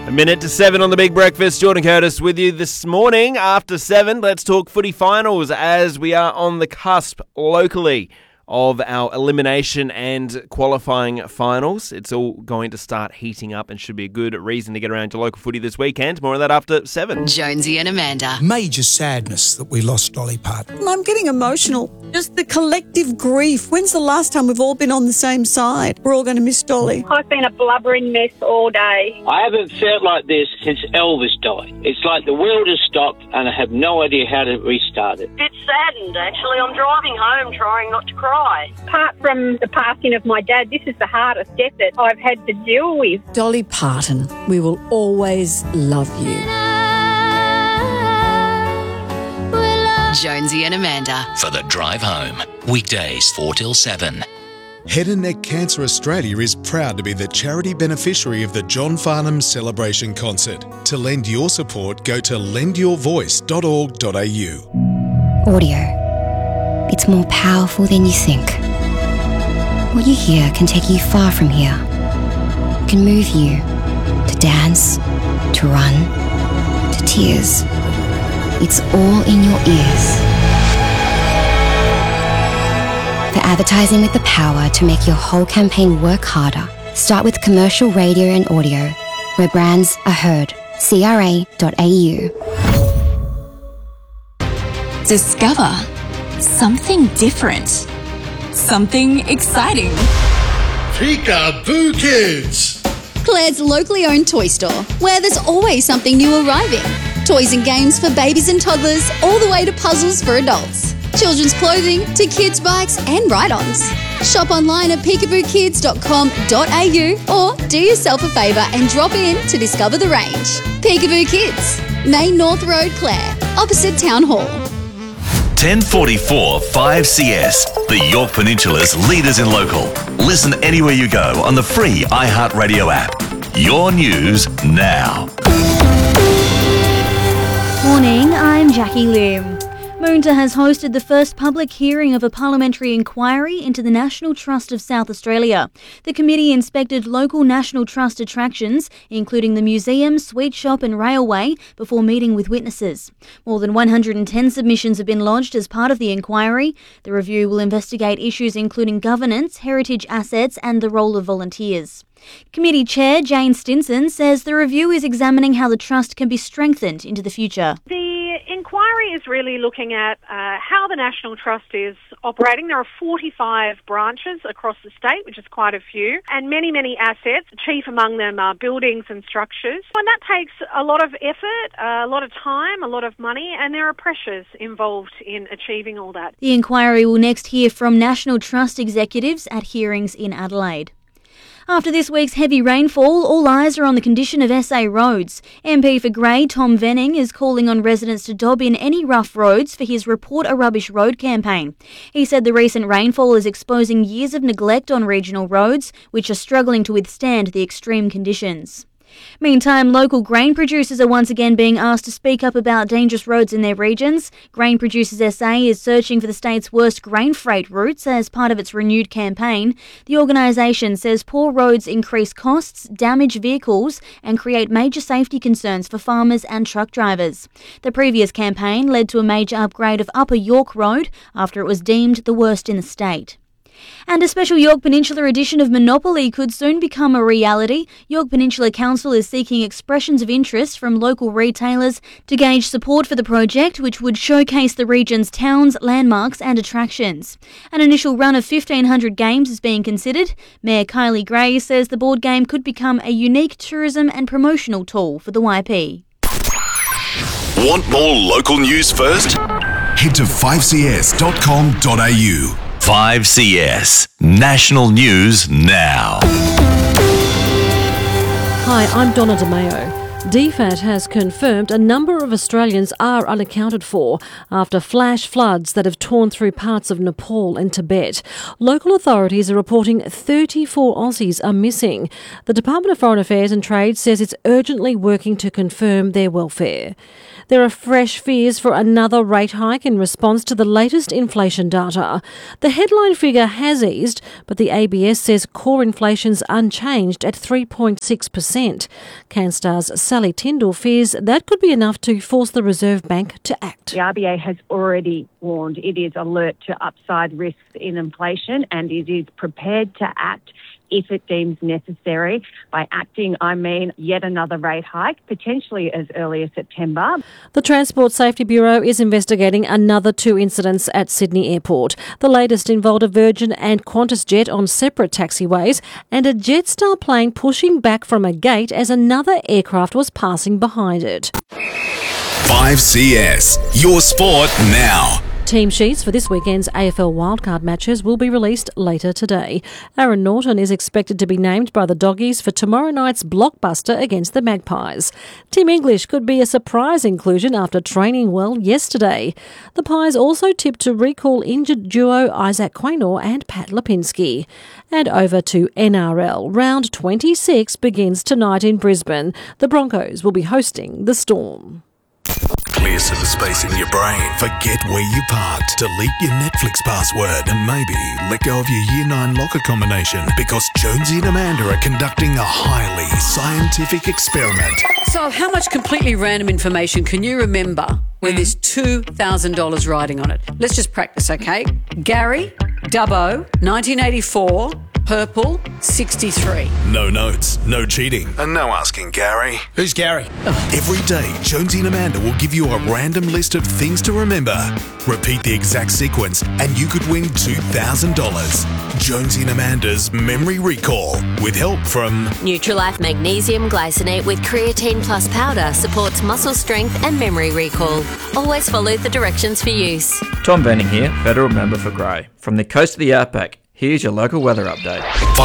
A minute to 7 on the Big Breakfast. Jordan Curtis with you this morning. After 7, let's talk footy finals as we are on the cusp locally of our elimination and qualifying finals. It's all going to start heating up and should be a good reason to get around to local footy this weekend. More of that after 7. Jonesy and Amanda. Major sadness that we lost Dolly Parton. I'm getting emotional. Just the collective grief. When's the last time we've all been on the same side? We're all going to miss Dolly. I've been a blubbering mess all day. I haven't felt like this since Elvis died. It's like the world has stopped and I have no idea how to restart it. Bit saddened, actually. I'm driving home trying not to cry. Apart from the passing of my dad, this is the hardest death that I've had to deal with. Dolly Parton, we will always love you. Jonesy and Amanda. For the drive home. Weekdays 4 till 7. Head and Neck Cancer Australia is proud to be the charity beneficiary of the John Farnham Celebration Concert. To lend your support, go to lendyourvoice.org.au. Audio. It's more powerful than you think. What you hear can take you far from here. It can move you to dance, to run, to tears. It's all in your ears. For advertising with the power to make your whole campaign work harder, start with commercial radio and audio, where brands are heard. CRA.au. Discover something different. Something exciting. Peekaboo Kids! Claire's locally owned toy store, where there's always something new arriving. Toys and games for babies and toddlers, all the way to puzzles for adults. Children's clothing to kids' bikes and ride-ons. Shop online at peekabookids.com.au or do yourself a favour and drop in to discover the range. Peekaboo Kids, Main North Road, Clare, opposite Town Hall. 1044 5CS, the York Peninsula's leaders in local. Listen anywhere you go on the free iHeartRadio app. Your news now. Morning, I'm Jackie Lim. Moonta has hosted the first public hearing of a parliamentary inquiry into the National Trust of South Australia. The committee inspected local National Trust attractions, including the museum, sweet shop and railway, before meeting with witnesses. More than 110 submissions have been lodged as part of the inquiry. The review will investigate issues including governance, heritage assets and the role of volunteers. Committee Chair Jane Stinson says the review is examining how the Trust can be strengthened into the future. The inquiry is really looking at how the National Trust is operating. There are 45 branches across the state, which is quite a few, and many, many assets. Chief among them are buildings and structures. And that takes a lot of effort, a lot of time, a lot of money, and there are pressures involved in achieving all that. The inquiry will next hear from National Trust executives at hearings in Adelaide. After this week's heavy rainfall, all eyes are on the condition of SA roads. MP for Grey, Tom Venning, is calling on residents to dob in any rough roads for his Report a Rubbish Road campaign. He said the recent rainfall is exposing years of neglect on regional roads, which are struggling to withstand the extreme conditions. Meantime, local grain producers are once again being asked to speak up about dangerous roads in their regions. Grain Producers SA is searching for the state's worst grain freight routes as part of its renewed campaign. The organisation says poor roads increase costs, damage vehicles and create major safety concerns for farmers and truck drivers. The previous campaign led to a major upgrade of Upper York Road after it was deemed the worst in the state. And a special York Peninsula edition of Monopoly could soon become a reality. York Peninsula Council is seeking expressions of interest from local retailers to gauge support for the project, which would showcase the region's towns, landmarks and attractions. An initial run of 1,500 games is being considered. Mayor Kylie Gray says the board game could become a unique tourism and promotional tool for the YP. Want more local news first? Head to 5cs.com.au. 5CS, national news now. Hi, I'm Donna DeMayo. DFAT has confirmed a number of Australians are unaccounted for after flash floods that have torn through parts of Nepal and Tibet. Local authorities are reporting 34 Aussies are missing. The Department of Foreign Affairs and Trade says it's urgently working to confirm their welfare. There are fresh fears for another rate hike in response to the latest inflation data. The headline figure has eased, but the ABS says core inflation's unchanged at 3.6%. Canstar's Sally Tyndall fears that could be enough to force the Reserve Bank to act. The RBA has already warned it is alert to upside risks in inflation and it is prepared to act if it deems necessary. By acting, I mean yet another rate hike, potentially as early as September. The Transport Safety Bureau is investigating another 2 incidents at Sydney Airport. The latest involved a Virgin and Qantas jet on separate taxiways and a Jetstar plane pushing back from a gate as another aircraft was passing behind it. 5CS, your sport now. Team sheets for this weekend's AFL wildcard matches will be released later today. Aaron Norton is expected to be named by the Doggies for tomorrow night's blockbuster against the Magpies. Tim English could be a surprise inclusion after training well yesterday. The Pies also tipped to recall injured duo Isaac Quaynor and Pat Lipinski. And over to NRL. Round 26 begins tonight in Brisbane. The Broncos will be hosting the Storm. Clear some space in your brain. Forget where you parked. Delete your Netflix password and maybe let go of your Year 9 locker combination because Jonesy and Amanda are conducting a highly scientific experiment. So how much completely random information can you remember when there's $2,000 riding on it? Let's just practice, okay? Gary, Dubbo, 1984... Purple, 63. No notes, no cheating, and no asking Gary. Who's Gary? Every day, Jonesy and Amanda will give you a random list of things to remember. Repeat the exact sequence, and you could win $2,000. Jonesy and Amanda's Memory Recall, with help from Nutrilife Magnesium Glycinate with Creatine Plus Powder supports muscle strength and memory recall. Always follow the directions for use. Tom Venning here, federal member for Grey. From the coast to the outback, here's your local weather update.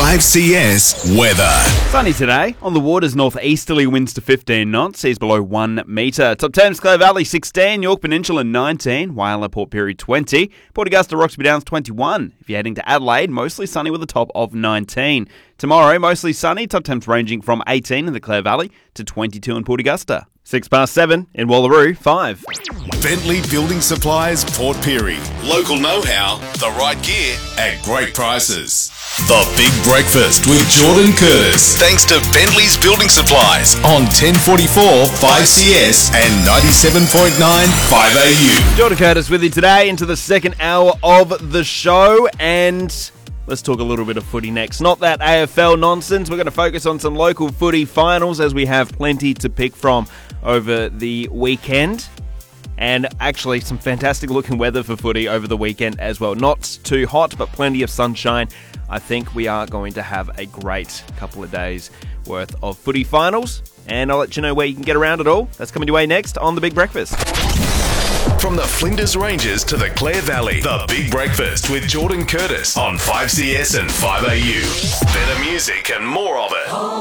5CS weather. Sunny today. On the waters, northeasterly winds to 15 knots. Seas below 1 metre. Top 10 is Clare Valley 16, York Peninsula 19, Whyalla Port Pirie 20, Port Augusta Roxby Downs 21. If you're heading to Adelaide, mostly sunny with a top of 19. Tomorrow, mostly sunny, top temps ranging from 18 in the Clare Valley to 22 in Port Augusta. 7:06 in Wallaroo, 5. Bentley Building Supplies, Port Pirie. Local know-how, the right gear at great prices. The Big Breakfast with Jordan Curtis. Thanks to Bentley's Building Supplies on 1044 5CS and 97.9 5AU. Jordan Curtis with you today into the second hour of the show, and let's talk a little bit of footy next. Not that AFL nonsense. We're going to focus on some local footy finals as we have plenty to pick from over the weekend. And actually some fantastic looking weather for footy over the weekend as well. Not too hot, but plenty of sunshine. I think we are going to have a great couple of days worth of footy finals. And I'll let you know where you can get around it all. That's coming your way next on The Big Breakfast. From the Flinders Ranges to the Clare Valley, The Big Breakfast with Jordan Curtis on 5CS and 5AU. Better music and more of it.